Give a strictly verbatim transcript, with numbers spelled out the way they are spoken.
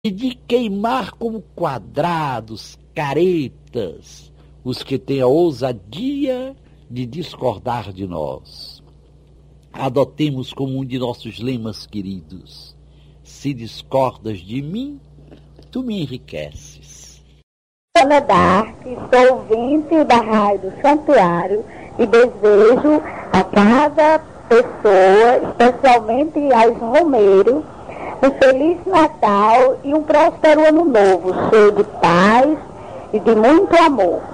e de queimar como quadrados, caretas, os que têm a ousadia de discordar de nós. Adotemos como um de nossos lemas queridos: se discordas de mim, tu me enriqueces. Ana Dark, sou ouvinte da Rádio Santuário e desejo a cada pessoa, especialmente aos romeiros, um Feliz Natal e um próspero Ano Novo, cheio de paz e de muito amor.